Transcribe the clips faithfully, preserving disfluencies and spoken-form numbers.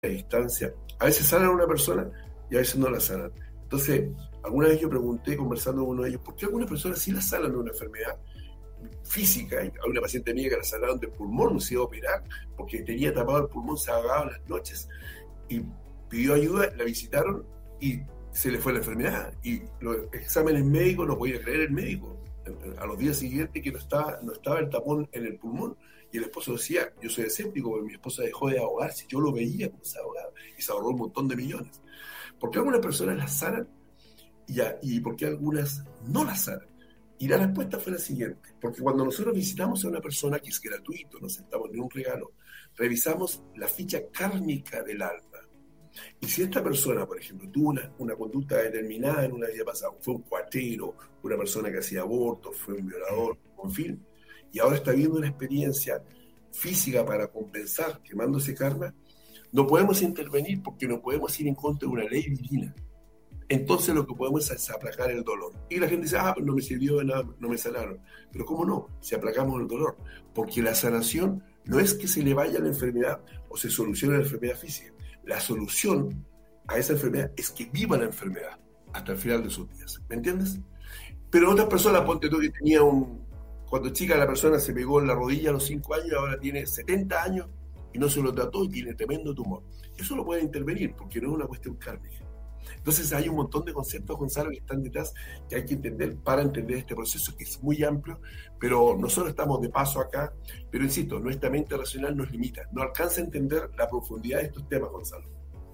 distancia, a veces sanan a una persona y a veces no la sanan. Entonces, alguna vez yo pregunté, conversando con uno de ellos, ¿por qué algunas personas sí la sanan de una enfermedad física? Hay una paciente mía que la sanaron del pulmón, no se iba a operar, porque tenía tapado el pulmón, se ahogaba en las noches, y pidió ayuda, la visitaron y se le fue la enfermedad. Y los exámenes médicos, no podía creer el médico, a los días siguientes, que no estaba, no estaba el tapón en el pulmón. Y el esposo decía, yo soy escéptico porque mi esposa dejó de ahogarse, yo lo veía como se ahogaba, y se ahorró un montón de millones. ¿Por qué algunas personas las sanan y, a, y por qué algunas no las sanan? Y la respuesta fue la siguiente, porque cuando nosotros visitamos a una persona, que es gratuito, no aceptamos ni un regalo, revisamos la ficha kármica del alma. Y si esta persona, por ejemplo, tuvo una, una conducta determinada en una vida pasada, fue un cuatero, una persona que hacía abortos, fue un violador, en fin, y ahora está viviendo una experiencia física para compensar, quemando ese karma, no podemos intervenir porque no podemos ir en contra de una ley divina. Entonces lo que podemos es aplacar el dolor. Y la gente dice, ah, pues no me sirvió de nada, no me sanaron. Pero ¿cómo no? Si aplacamos el dolor. Porque la sanación no es que se le vaya la enfermedad o se solucione la enfermedad física. La solución a esa enfermedad es que viva la enfermedad hasta el final de sus días. ¿Me entiendes? Pero otras personas, ponte tú que tenía un... Cuando chica la persona se pegó en la rodilla a los cinco años, ahora tiene setenta años y no se lo trató y tiene tremendo tumor. Eso lo puede intervenir porque no es una cuestión kármica. Entonces hay un montón de conceptos, Gonzalo, que están detrás que hay que entender para entender este proceso, que es muy amplio, pero nosotros estamos de paso acá, pero insisto, nuestra mente racional nos limita, no alcanza a entender la profundidad de estos temas, Gonzalo.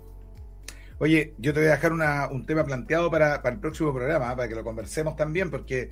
Oye, yo te voy a dejar una, un tema planteado para, para el próximo programa, ¿eh? Para que lo conversemos también, porque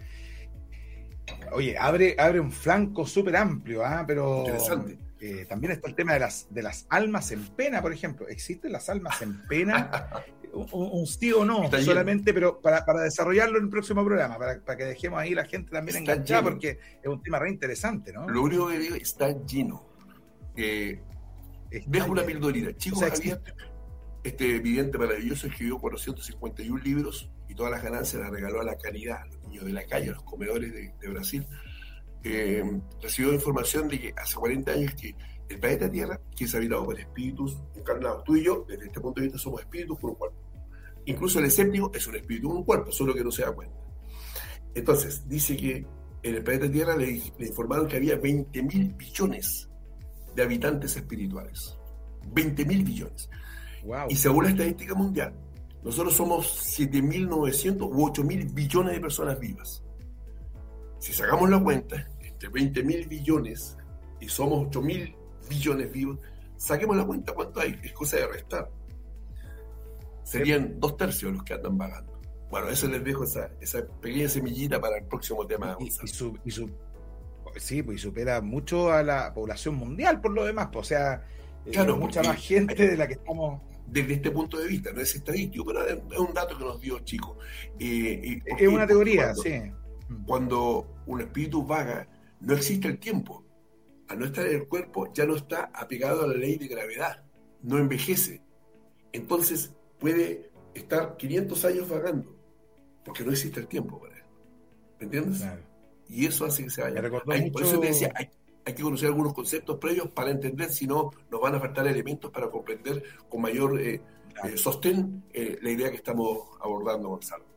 oye, abre, abre un flanco súper amplio, ¿eh? Pero interesante. Eh, también está el tema de las, de las almas en pena, por ejemplo. ¿Existen las almas en pena? un, un sí o no, está solamente, lleno. Pero para, para desarrollarlo en el próximo programa, para, para que dejemos ahí la gente también está enganchada, lleno. Porque es un tema re interesante, ¿no? Lo único que digo, está lleno. Eh, dejo una pildorita. Chicos, o sea, Javier, este vidente maravilloso, escribió cuatrocientos cincuenta y uno libros y todas las ganancias las regaló a la caridad, a los niños de la calle, a los comedores de, de Brasil. Eh, recibió información de que hace cuarenta años que el planeta Tierra, que es habitado por espíritus encarnados, tú y yo, desde este punto de vista, somos espíritus con un cuerpo. Incluso el escéptico es un espíritu con un cuerpo, solo que no se da cuenta. Entonces, dice que en el planeta Tierra le, le informaron que había veinte mil billones de habitantes espirituales. veinte mil billones. Wow. Y según la estadística mundial, nosotros somos siete mil novecientos u ocho mil billones de personas vivas. Si sacamos la cuenta, entre veinte mil billones y somos ocho mil billones vivos, saquemos la cuenta, ¿cuánto hay? Es cosa de restar. Serían sí. dos tercios los que andan vagando. Bueno, eso les dejo esa, esa pequeña semillita para el próximo tema. Y, y, su, y su, sí, pues y supera mucho a la población mundial por lo demás, pues, o sea, claro, eh, mucha más gente de la que estamos... Desde este punto de vista, no es estadístico, pero es un dato que nos dio Chico. Eh, es una teoría, cuando, sí. Cuando un espíritu vaga, no existe el tiempo. Al no estar en el cuerpo, ya no está apegado a la ley de gravedad, no envejece. Entonces puede estar quinientos años vagando, porque no existe el tiempo para él. ¿Me entiendes? Claro. Y eso hace que se vaya. Hay, mucho... Por eso te decía, hay, hay que conocer algunos conceptos previos para entender, si no, nos van a faltar elementos para comprender con mayor eh, claro. eh, sostén eh, la idea que estamos abordando, Gonzalo.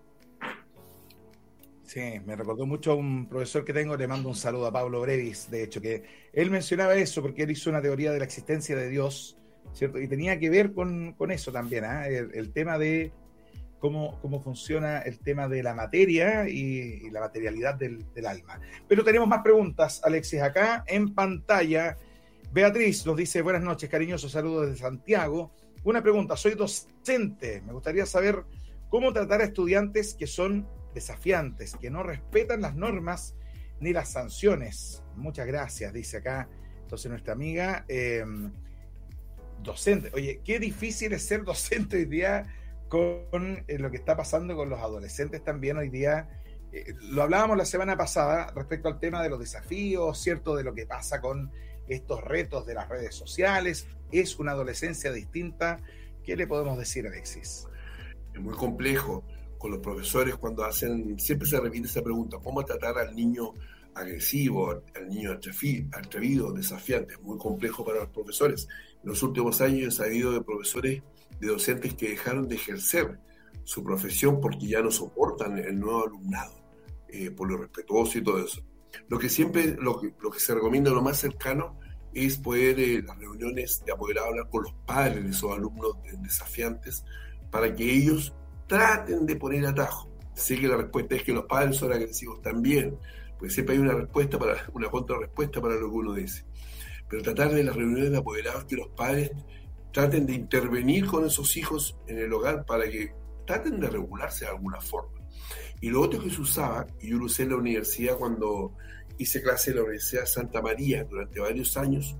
Sí, me recordó mucho a un profesor que tengo, le mando un saludo a Pablo Brevis, de hecho, que él mencionaba eso porque él hizo una teoría de la existencia de Dios, ¿cierto? Y tenía que ver con, con eso también, ¿eh? el, el tema de cómo, cómo funciona el tema de la materia y, y la materialidad del, del alma. Pero tenemos más preguntas, Alexis, acá en pantalla. Beatriz nos dice, buenas noches, cariñosos saludos desde Santiago. Una pregunta, soy docente, me gustaría saber cómo tratar a estudiantes que son desafiantes, que no respetan las normas ni las sanciones. Muchas gracias, dice acá entonces nuestra amiga eh, docente. Oye, qué difícil es ser docente hoy día con eh, lo que está pasando con los adolescentes también hoy día. Eh, lo hablábamos la semana pasada respecto al tema de los desafíos, ¿cierto? De lo que pasa con estos retos de las redes sociales. Es una adolescencia distinta. ¿Qué le podemos decir, Alexis? Es muy complejo. Con los profesores, cuando hacen, siempre se repite esa pregunta, ¿cómo tratar al niño agresivo, al niño atrevido, desafiante? Es muy complejo para los profesores, En los últimos años he sabido de profesores, de docentes que dejaron de ejercer su profesión porque ya no soportan el nuevo alumnado, eh, por lo respetuoso y todo eso. Lo que siempre, lo que, lo que se recomienda, lo más cercano, es poder, eh, las reuniones de apoderados, hablar con los padres de esos alumnos desafiantes para que ellos traten de poner atajo. Sé que la respuesta es que los padres son agresivos también, porque siempre hay una respuesta, para una contrarrespuesta para lo que uno dice. Pero tratar de las reuniones de apoderados que los padres traten de intervenir con esos hijos en el hogar para que traten de regularse de alguna forma. Y lo otro que se usaba, y yo lo usé en la universidad cuando hice clase en la Universidad de Santa María durante varios años,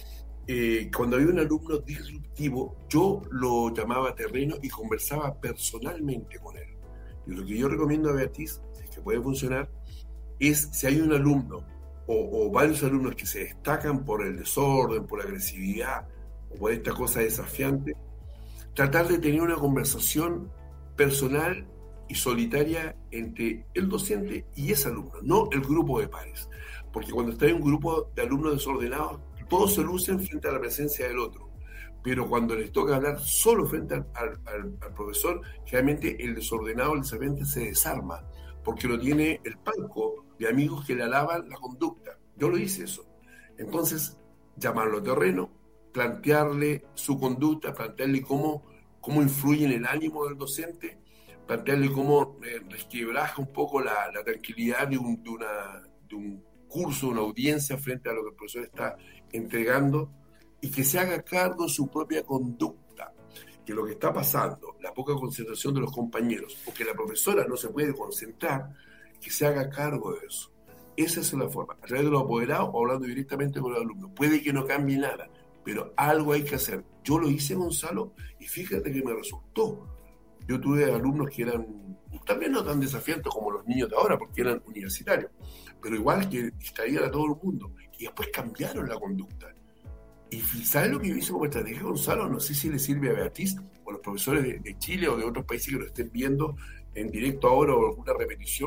eh, cuando había un alumno disruptivo, yo lo llamaba a terreno y conversaba personalmente con él. Y lo que yo recomiendo a Beatriz, si es que puede funcionar, es si hay un alumno o, o varios alumnos que se destacan por el desorden, por la agresividad o por esta cosa desafiante, tratar de tener una conversación personal y solitaria entre el docente y ese alumno, no el grupo de pares. Porque cuando está en un grupo de alumnos desordenados, todos se lucen frente a la presencia del otro. Pero cuando les toca hablar solo frente al, al, al, al profesor, generalmente el desordenado, el desafiante se desarma, porque no tiene el palco de amigos que le alaban la conducta. Yo lo hice eso. Entonces, llamarlo a terreno, plantearle su conducta, plantearle cómo, cómo influye en el ánimo del docente, plantearle cómo eh, resquebraja un poco la, la tranquilidad de un, de, una, de un curso, una audiencia frente a lo que el profesor está entregando, y que se haga cargo de su propia conducta, que lo que está pasando, la poca concentración de los compañeros, o que la profesora no se puede concentrar, que se haga cargo de eso. Esa es la forma, a través de los apoderados o hablando directamente con los alumnos. Puede que no cambie nada, pero algo hay que hacer. Yo lo hice, Gonzalo, y fíjate que me resultó. Yo tuve alumnos que eran también no tan desafiantes como los niños de ahora, porque eran universitarios, pero igual que distraían a todo el mundo, y después cambiaron la conducta. Y ¿sabes lo que yo hice como estrategia, Gonzalo? No sé si le sirve a Beatriz o a los profesores de, de Chile o de otros países que lo estén viendo en directo ahora o alguna repetición.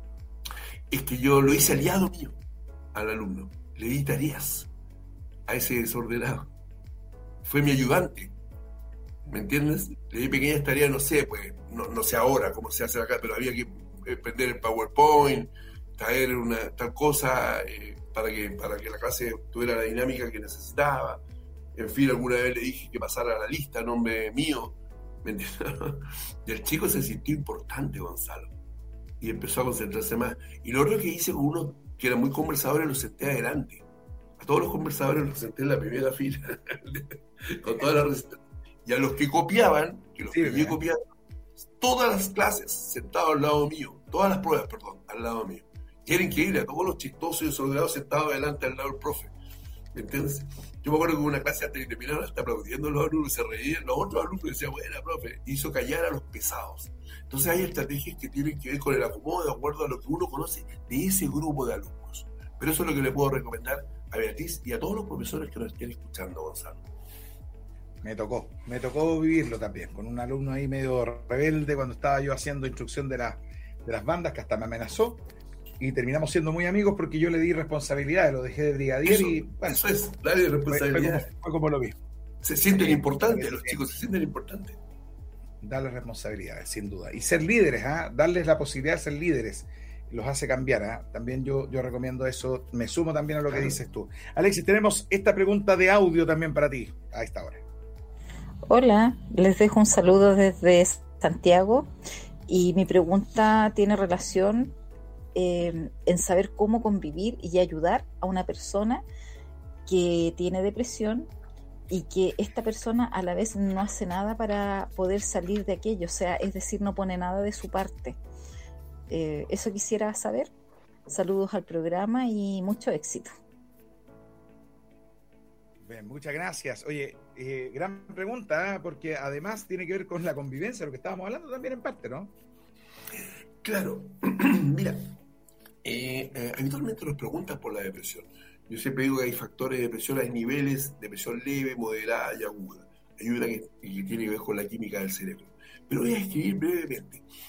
Es que yo lo hice aliado mío al alumno. Le di tareas a ese desordenado. Fue mi ayudante. ¿Me entiendes? Le di pequeñas tareas, no sé, pues, no, no sé ahora cómo se hace acá, pero había que prender el PowerPoint, traer una tal cosa, eh, para que, para que la clase tuviera la dinámica que necesitaba. En fin, alguna vez le dije que pasara la lista a nombre mío, ¿me entiendes? Y el chico se sintió importante, Gonzalo, y empezó a concentrarse más. Y lo otro que hice con uno que era muy conversador, lo senté adelante. A todos los conversadores los senté en la primera fila, con todas las recetas. Y a los que copiaban, que los sí, que yo copiaba, todas las clases sentados al lado mío, todas las pruebas, perdón, al lado mío. Y era increíble, a todos los chistosos y desordenados sentados adelante al lado del profe. ¿Me entiendes? Yo me acuerdo que una clase antes de terminar hasta aplaudiendo a los alumnos, se reían, los otros alumnos decían, buena, profe, hizo callar a los pesados. Entonces hay estrategias que tienen que ver con el acomodo de acuerdo a lo que uno conoce de ese grupo de alumnos. Pero eso es lo que le puedo recomendar a Beatriz y a todos los profesores que nos estén escuchando, Gonzalo. Me tocó, me tocó vivirlo también, con un alumno ahí medio rebelde cuando estaba yo haciendo instrucción de, la, de las bandas, que hasta me amenazó, y terminamos siendo muy amigos porque yo le di responsabilidades, lo dejé de brigadier. Eso, y bueno, eso es, darle responsabilidad. Fue, fue, como, fue como lo mismo. Se sienten sí, importantes, los chicos se sienten importantes. Darles responsabilidades, sin duda. Y ser líderes, ¿eh? Darles la posibilidad de ser líderes, los hace cambiar. ¿eh? También yo, yo recomiendo eso, me sumo también a lo que claro. dices tú. Alexis, tenemos esta pregunta de audio también para ti, a esta hora. Hola, les dejo un saludo desde Santiago y mi pregunta tiene relación eh, en saber cómo convivir y ayudar a una persona que tiene depresión y que esta persona a la vez no hace nada para poder salir de aquello, o sea, es decir, no pone nada de su parte. Eh, eso quisiera saber. Saludos al programa y mucho éxito. Bien, muchas gracias. Oye, eh, gran pregunta, ¿eh? Porque además tiene que ver con la convivencia, lo que estábamos hablando también en parte, ¿no? Claro. Mira, eh, eh, habitualmente nos preguntan por la depresión. Yo siempre digo que hay factores de depresión, hay niveles de depresión leve, moderada y aguda. Hay una que, que tiene que ver con la química del cerebro. Pero voy a escribir brevemente.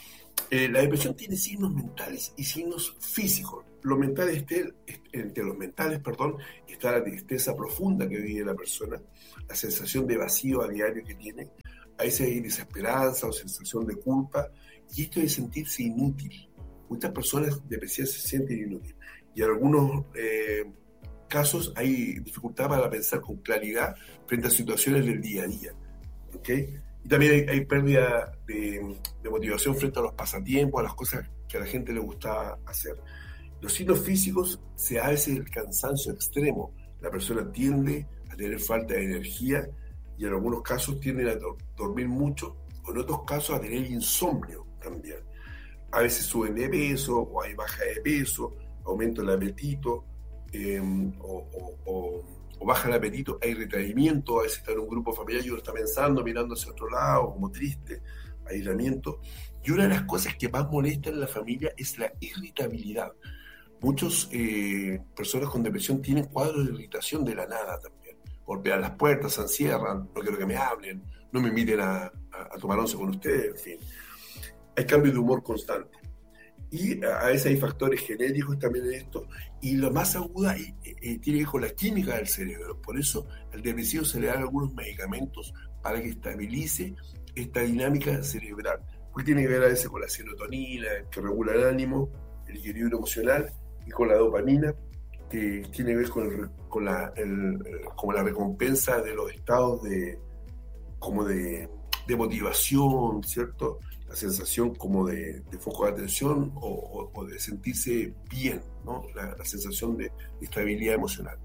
Eh, la depresión tiene signos mentales y signos físicos. Los mentales, este, entre los mentales, perdón, está la tristeza profunda que vive la persona, la sensación de vacío a diario que tiene, a veces hay desesperanza o sensación de culpa, y esto de sentirse inútil. Muchas personas depresivas se sienten inútiles, y en algunos eh, casos hay dificultad para pensar con claridad frente a situaciones del día a día. ¿Okay? Y también hay, hay pérdida de, de motivación frente a los pasatiempos, a las cosas que a la gente le gusta hacer. Los signos físicos se a veces el cansancio extremo. La persona tiende a tener falta de energía y en algunos casos tienden a do- dormir mucho, o en otros casos a tener insomnio también. A veces suben de peso, o hay baja de peso, aumenta el apetito, eh, o, o, o, o baja el apetito, hay retraimiento, a veces está en un grupo familiar y uno está pensando, mirando hacia otro lado, como triste, aislamiento. Y una de las cosas que más molestan en la familia es la irritabilidad. Muchas eh, personas con depresión tienen cuadros de irritación de la nada también. Golpean las puertas, se encierran, no quiero que me hablen, no me inviten a, a, a tomar once con ustedes, en fin. Hay cambios de humor constante. Y a veces hay factores genéticos también en esto. Y lo más aguda eh, eh, tiene que ver con la química del cerebro. Por eso al depresivo se le dan algunos medicamentos para que estabilice esta dinámica cerebral. Porque tiene que ver a veces con la serotonina, que regula el ánimo, el equilibrio emocional, y con la dopamina, que tiene que ver con, el, con la, el, como la recompensa de los estados de, como de, de motivación, ¿cierto? La sensación como de, de foco de atención o, o, o de sentirse bien, ¿no? La, la sensación de, de estabilidad emocional.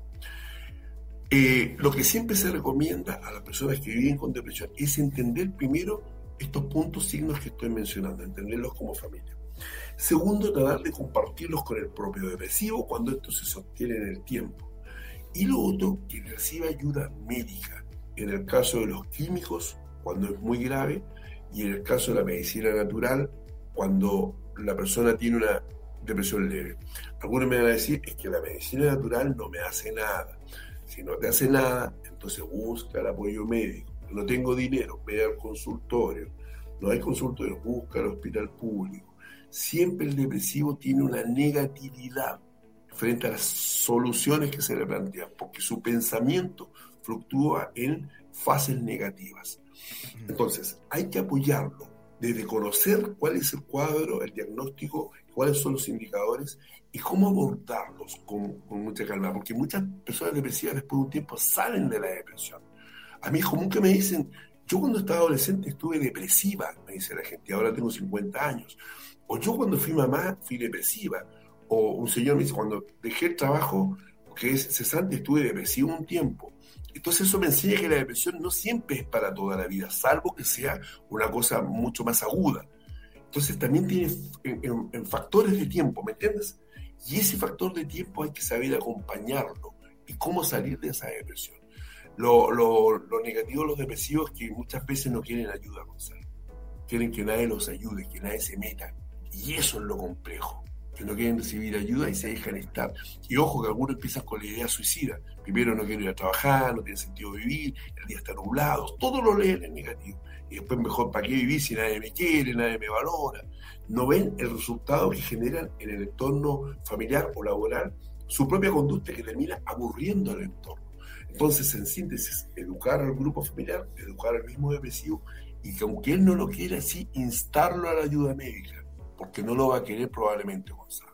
Eh, lo que siempre se recomienda a las personas que viven con depresión es entender primero estos puntos, signos que estoy mencionando, entenderlos como familia. Segundo, tratar de compartirlos con el propio depresivo cuando esto se sostiene en el tiempo. Y lo otro, que reciba ayuda médica, en el caso de los químicos, cuando es muy grave, y en el caso de la medicina natural, cuando la persona tiene una depresión leve. Algunos me van a decir, es que la medicina natural no me hace nada. Si no te hace nada, entonces busca el apoyo médico. No tengo dinero, ve al consultorio. No hay consultorio, busca el hospital público. Siempre el depresivo tiene una negatividad frente a las soluciones que se le plantean, porque su pensamiento fluctúa en fases negativas. Entonces, hay que apoyarlo desde conocer cuál es el cuadro, el diagnóstico, cuáles son los indicadores y cómo abordarlos con, con mucha calma, porque muchas personas depresivas después de un tiempo salen de la depresión. A mí es común que me dicen, yo cuando estaba adolescente estuve depresiva, me dice la gente, ahora tengo cincuenta años. O yo cuando fui mamá fui depresiva. O un señor me dice, cuando dejé el trabajo, que es cesante, estuve depresivo un tiempo. Entonces eso me enseña que la depresión no siempre es para toda la vida, salvo que sea una cosa mucho más aguda. Entonces también tiene en, en, en factores de tiempo, ¿me entiendes? Y ese factor de tiempo hay que saber acompañarlo y cómo salir de esa depresión. Lo, lo, lo negativo de los depresivos es que muchas veces no quieren ayuda, Gonzalo. Quieren que nadie los ayude, que nadie se meta. Y eso es lo complejo, que no quieren recibir ayuda y se dejan estar. Y ojo que algunos empiezan con la idea suicida. Primero no quiero ir a trabajar, no tiene sentido vivir, el día está nublado, todo lo leen en negativo. Y después mejor, ¿para qué vivir si nadie me quiere, nadie me valora? No ven el resultado que generan en el entorno familiar o laboral, su propia conducta que termina aburriendo al entorno. Entonces, en síntesis, educar al grupo familiar, educar al mismo depresivo, y que aunque él no lo quiera, sí instarlo a la ayuda médica, porque no lo va a querer probablemente, Gonzalo.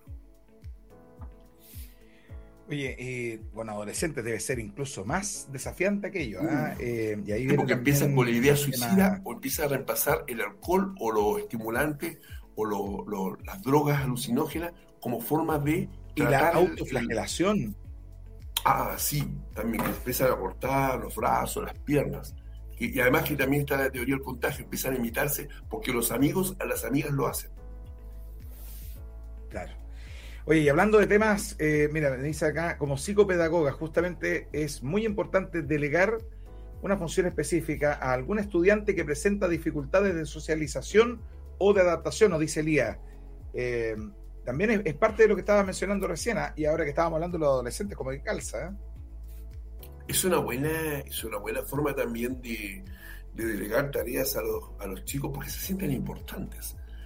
Oye, eh, bueno, adolescentes debe ser incluso más desafiante aquello, ¿eh? Eh, y ahí viene porque también empiezan con la idea suicida tema... o empieza a reemplazar el alcohol o los estimulantes o lo, lo, las drogas alucinógenas como forma de y la autoflagelación. El... Ah, sí, también que empiezan a cortar los brazos, las piernas. Y, y además que también está la teoría del contagio, empiezan a imitarse porque los amigos a las amigas lo hacen. Claro. Oye, y hablando de temas, eh, mira, me dice acá, como psicopedagoga, justamente es muy importante delegar una función específica a algún estudiante que presenta dificultades de socialización o de adaptación, nos dice Lía. Eh, también es, es parte de lo que estaba mencionando recién, ¿eh? Y ahora que estábamos hablando de los adolescentes, como que calza, ¿eh? Es una buena, es una buena forma también de, de delegar tareas a los, a los chicos porque se sienten importantes.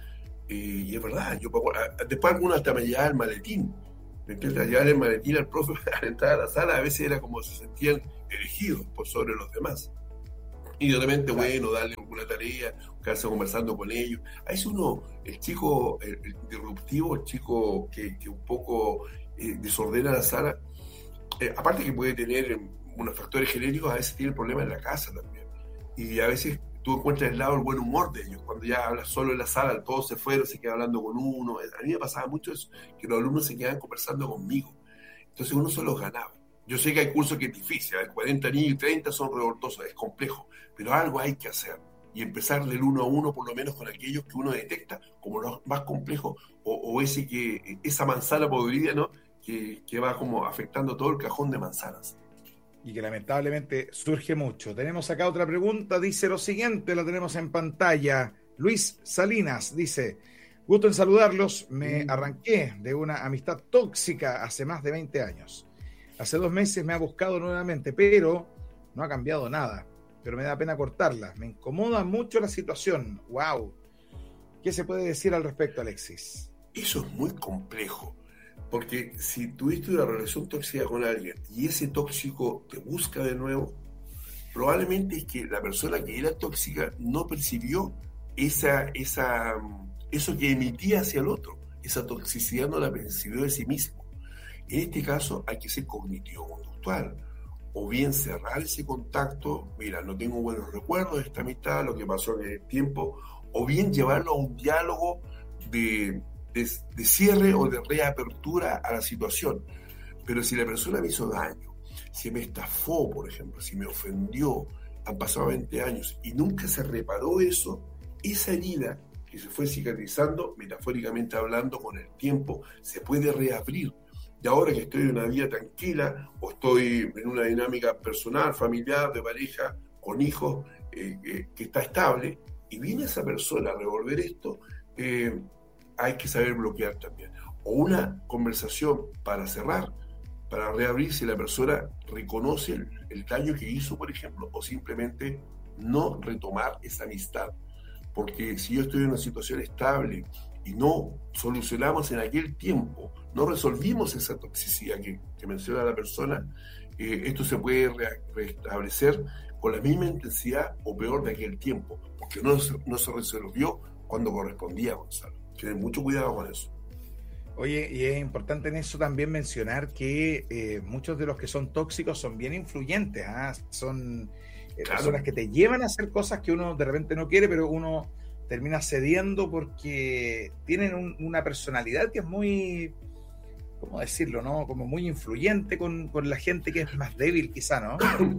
Eh, y es verdad, yo después algunos hasta me llevaban el maletín. ¿Me entiendes? Llevar el maletín al profe al entrar a la sala, a veces era como se sentían elegidos por sobre los demás. Y de repente, bueno, darle alguna tarea, quedarse conversando con ellos. A veces uno, el chico el, el disruptivo, el chico que, que un poco eh, desordena la sala, eh, aparte que puede tener unos factores genéticos, a veces tiene problemas en la casa también. Y a veces tú encuentras el lado del buen humor de ellos. Cuando ya hablas solo en la sala, todos se fueron, se queda hablando con uno. A mí me pasaba mucho eso, que los alumnos se quedaban conversando conmigo. Entonces uno se los ganaba. Yo sé que hay cursos que es difícil, ¿eh? cuarenta niños y treinta son revoltosos, es complejo, pero algo hay que hacer. Y empezar del uno a uno, por lo menos con aquellos que uno detecta como los más complejos, o, o ese que, esa manzana podrida, ¿no? Que, que va como afectando todo el cajón de manzanas. Y que lamentablemente surge mucho. Tenemos acá otra pregunta, dice lo siguiente, la tenemos en pantalla. Luis Salinas dice: gusto en saludarlos, me arranqué de una amistad tóxica hace más de veinte años. Hace dos meses me ha buscado nuevamente, pero no ha cambiado nada. Pero me da pena cortarla. Me incomoda mucho la situación. ¡Wow! ¿Qué se puede decir al respecto, Alexis? Eso es muy complejo. Porque si tuviste una relación tóxica con alguien y ese tóxico te busca de nuevo, probablemente es que la persona que era tóxica no percibió esa, esa, eso que emitía hacia el otro. Esa toxicidad no la percibió de sí mismo. En este caso hay que ser cognitivo-conductual, o bien cerrar ese contacto, mira, no tengo buenos recuerdos de esta amistad, lo que pasó en el tiempo, o bien llevarlo a un diálogo de, de, de cierre o de reapertura a la situación. Pero si la persona me hizo daño, si me estafó, por ejemplo, si me ofendió, han pasado veinte años y nunca se reparó eso, esa herida que se fue cicatrizando, metafóricamente hablando, con el tiempo, se puede reabrir. Y ahora que estoy en una vida tranquila, o estoy en una dinámica personal, familiar, de pareja, con hijos, eh, eh, que está estable, y viene esa persona a revolver esto, eh, hay que saber bloquear también. O una conversación para cerrar, para reabrir si la persona reconoce el, el daño que hizo, por ejemplo, o simplemente no retomar esa amistad. Porque si yo estoy en una situación estable y no solucionamos en aquel tiempo, no resolvimos esa toxicidad que, que menciona la persona, eh, esto se puede re- restablecer con la misma intensidad o peor de aquel tiempo, porque no, no se resolvió cuando correspondía, Gonzalo. Tienen mucho cuidado con eso. Oye, y es importante en eso también mencionar que eh, muchos de los que son tóxicos son bien influyentes, ¿eh? Son eh, claro. personas que te llevan a hacer cosas que uno de repente no quiere, pero uno termina cediendo porque tienen un, una personalidad que es muy, ¿cómo decirlo, no? Como muy influyente con, con la gente que es más débil, quizá, ¿no?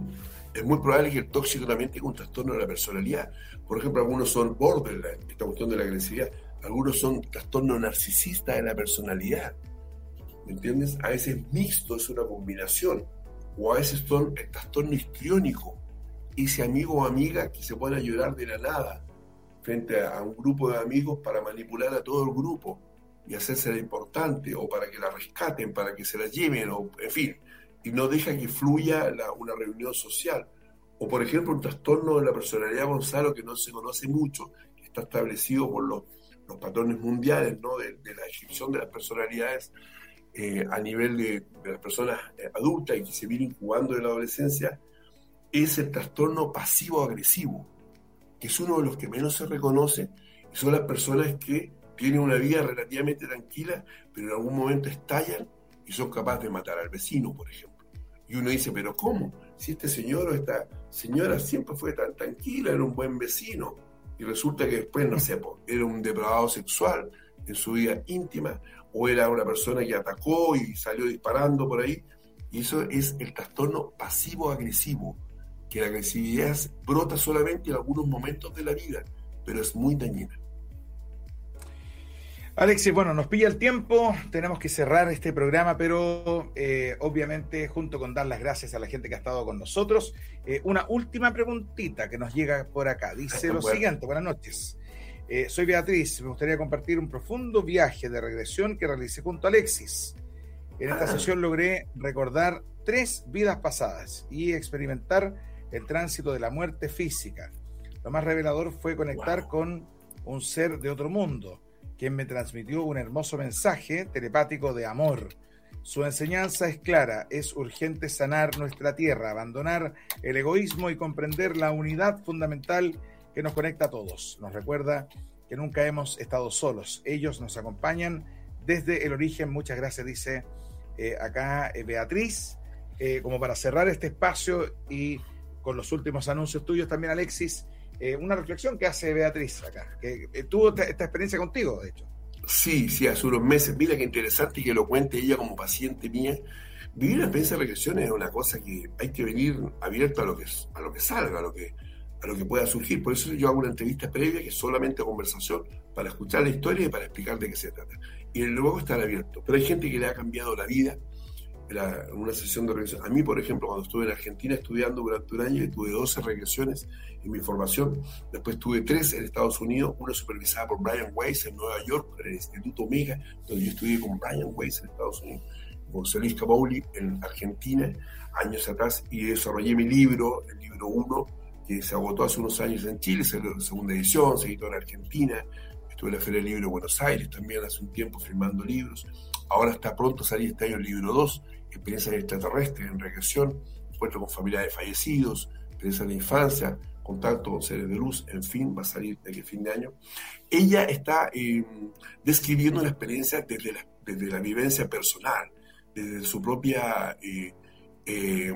Es muy probable que el tóxico también tenga un trastorno de la personalidad. Por ejemplo, algunos son borderline, esta cuestión de la agresividad. Algunos son trastorno narcisista de la personalidad. ¿Me entiendes? A veces mixto, es una combinación. O a veces son el trastorno histriónico. Ese amigo o amiga que se pone a llorar de la nada frente a, a un grupo de amigos para manipular a todo el grupo y hacerse la importante, o para que la rescaten, para que se la lleven, o en fin, y no deja que fluya la, una reunión social. O por ejemplo un trastorno de la personalidad, Gonzalo, que no se conoce mucho, que está establecido por los, los patrones mundiales, ¿no? de, de la descripción de las personalidades eh, a nivel de, de las personas eh, adultas y que se viene incubando de la adolescencia, es el trastorno pasivo-agresivo, que es uno de los que menos se reconoce, y son las personas que tienen una vida relativamente tranquila, pero en algún momento estallan y son capaces de matar al vecino, por ejemplo. Y uno dice, ¿pero cómo? Si este señor o esta señora siempre fue tan tranquila, era un buen vecino, y resulta que después, no sé, era un depravado sexual en su vida íntima, o era una persona que atacó y salió disparando por ahí, y eso es el trastorno pasivo-agresivo, que la agresividad brota solamente en algunos momentos de la vida, pero es muy dañina. Alexis, bueno, nos pilla el tiempo, tenemos que cerrar este programa, pero eh, obviamente junto con dar las gracias a la gente que ha estado con nosotros, eh, una última preguntita que nos llega por acá. Dice lo bueno. siguiente: buenas noches, eh, soy Beatriz, me gustaría compartir un profundo viaje de regresión que realicé junto a Alexis. En esta ah. sesión logré recordar tres vidas pasadas y experimentar el tránsito de la muerte física. Lo más revelador fue conectar wow. con un ser de otro mundo, quien me transmitió un hermoso mensaje telepático de amor. Su enseñanza es clara, es urgente sanar nuestra tierra, abandonar el egoísmo y comprender la unidad fundamental que nos conecta a todos. Nos recuerda que nunca hemos estado solos, ellos nos acompañan desde el origen. Muchas gracias, dice eh, acá eh, Beatriz. Eh, como para cerrar este espacio y con los últimos anuncios tuyos también, Alexis, eh, una reflexión que hace Beatriz acá, que eh, tuvo esta, esta experiencia contigo, de hecho. Sí, sí, hace unos meses. Mira qué interesante que lo cuente ella como paciente mía. Vivir una experiencia de regresión es una cosa que hay que venir abierto a lo que, a lo que salga, a lo que, a lo que pueda surgir. Por eso yo hago una entrevista previa que es solamente conversación para escuchar la historia y para explicar de qué se trata. Y luego estar abierto. Pero hay gente que le ha cambiado la vida en una sesión de regresión. A mí, por ejemplo, cuando estuve en Argentina estudiando durante un año, tuve doce regresiones en mi formación. Después tuve tres en Estados Unidos, una supervisada por Brian Weiss en Nueva York, en el Instituto Omega, donde yo estudié con Brian Weiss en Estados Unidos, con Celis Cabauli en Argentina, años atrás, y desarrollé mi libro, el libro uno, que se agotó hace unos años en Chile, se la segunda edición, se editó en Argentina. Estuve en la Feria del Libro de Buenos Aires también hace un tiempo firmando libros. Ahora está pronto a salir este año el libro dos, experiencias extraterrestres en regresión, encuentro con familiares fallecidos, experiencias de infancia, contacto con seres de luz, en fin, va a salir de aquí fin de año. Ella está eh, describiendo una experiencia desde la, desde la vivencia personal, desde su propia eh, eh,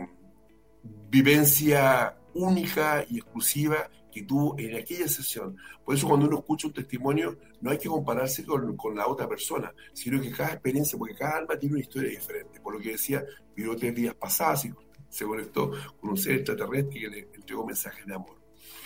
vivencia única y exclusiva que tuvo en aquella sesión. Por eso cuando uno escucha un testimonio no hay que compararse con, con la otra persona, sino que cada experiencia, porque cada alma tiene una historia diferente. Por lo que decía, vivió tres días pasados y se conectó con un ser extraterrestre que le entregó mensajes de amor.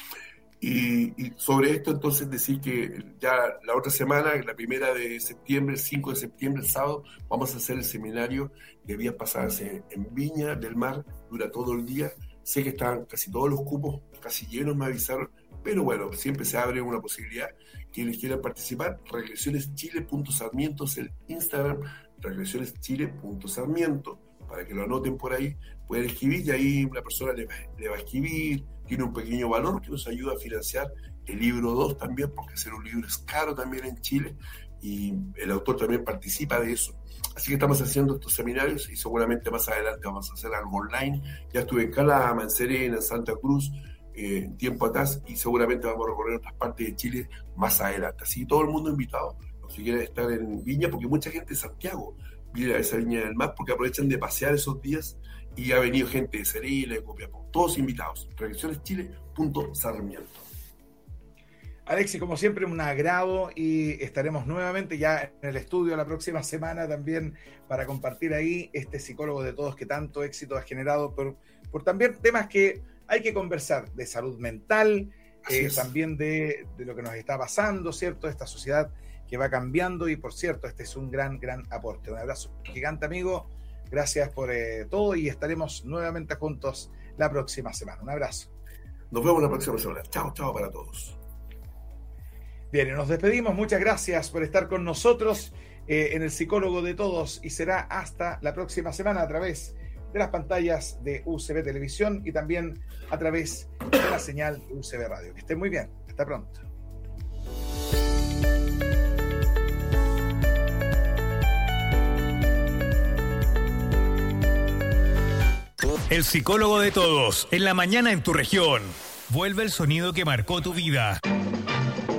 Y, y sobre esto entonces decir que ya la otra semana, la primera de septiembre, el cinco de septiembre, el sábado, vamos a hacer el seminario de días pasadas en, en Viña del Mar, dura todo el día. Sé que están casi todos los cupos casi llenos, me avisaron, pero bueno, siempre se abre una posibilidad. Quienes quieran participar, regresioneschile punto sarmiento es el Instagram, regresioneschile punto sarmiento, para que lo anoten por ahí, pueden escribir y ahí una persona le va, le va a escribir, tiene un pequeño valor que nos ayuda a financiar el libro dos también, porque hacer un libro es caro también en Chile, y el autor también participa de eso. Así que estamos haciendo estos seminarios y seguramente más adelante vamos a hacer algo online. Ya estuve en Calama, en Serena, en Santa Cruz, eh, tiempo atrás, y seguramente vamos a recorrer otras partes de Chile más adelante. Así que todo el mundo invitado, los que quieran estar en Viña, porque mucha gente de Santiago viene a esa Viña del Mar porque aprovechan de pasear esos días, y ha venido gente de Serena, de Copiapó, todos invitados. regresioneschile punto sarmiento. Alexis, como siempre, un agrado, y estaremos nuevamente ya en el estudio la próxima semana también para compartir ahí este psicólogo de todos que tanto éxito ha generado por, por también temas que hay que conversar, de salud mental, eh, también de, de lo que nos está pasando, ¿cierto? Esta sociedad que va cambiando, y por cierto, este es un gran, gran aporte. Un abrazo gigante, amigo. Gracias por eh, todo, y estaremos nuevamente juntos la próxima semana. Un abrazo. Nos vemos la próxima semana. Chao, chao para todos. Bien, y nos despedimos. Muchas gracias por estar con nosotros eh, en el Psicólogo de Todos, y será hasta la próxima semana a través de las pantallas de U C B Televisión y también a través de la señal de U C B Radio. Que estén muy bien. Hasta pronto. El Psicólogo de Todos, en la mañana en tu región. Vuelve el sonido que marcó tu vida.